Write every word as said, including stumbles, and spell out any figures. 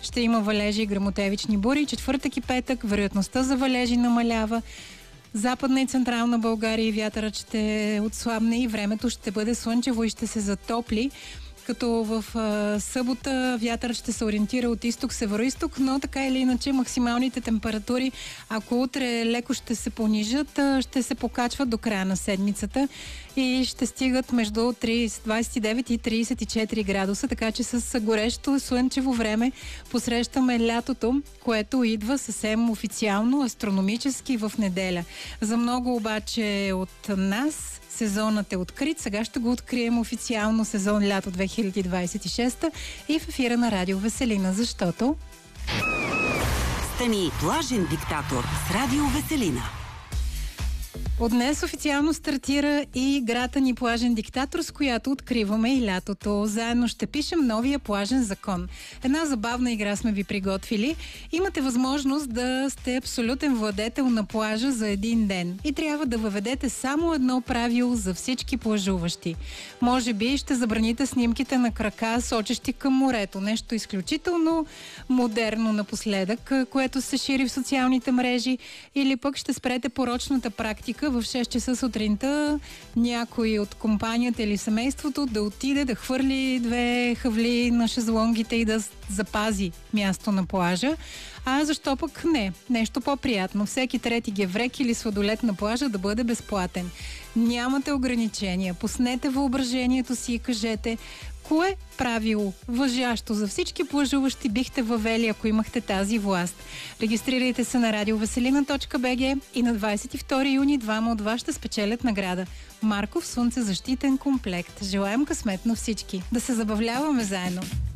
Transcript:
ще има валежи и гръмотевични бури. Четвъртък и петък вероятността за валежи намалява. Западна и централна България вятърът ще отслабне и времето ще бъде слънчево и ще се затопли. Като в а, събота вятърът ще се ориентира от изток-североизток, но така или иначе максималните температури, ако утре леко ще се понижат, а, ще се покачват до края на седмицата и ще стигат между трийсет, двайсет и девет и трийсет и четири градуса, така че с горещо слънчево време посрещаме лятото, което идва съвсем официално, астрономически в неделя. За много обаче от нас сезонът е открит. Сега ще го открием официално сезон лято две хиляди двайсет и шеста и в ефира на Радио Веселина, защото... Стани плажен диктатор с Радио Веселина. От днес официално стартира и играта ни Плажен диктатор, с която откриваме и лятото. Заедно ще пишем новия плажен закон. Една забавна игра сме ви приготвили. Имате възможност да сте абсолютен владетел на плажа за един ден. И трябва да въведете само едно правило за всички плажуващи. Може би ще забраните снимките на крака, сочещи към морето. Нещо изключително модерно напоследък, което се шири в социалните мрежи. Или пък ще спрете порочната практика в шест часа сутринта някой от компанията или семейството да отиде да хвърли две хавли на шезлонгите и да запази място на плажа. А защо пък не? Нещо по-приятно. Всеки трети геврек или сладолет на плажа да бъде безплатен. Нямате ограничения. Пуснете въображението си и кажете кое правило, важащо за всички плажуващи, бихте въвели, ако имахте тази власт. Регистрирайте се на радиовеселина точка би джи и на двайсет и втори юни двама от вас ще спечелят награда. Марков слънцезащитен комплект. Желаем късмет на всички. Да се забавляваме заедно.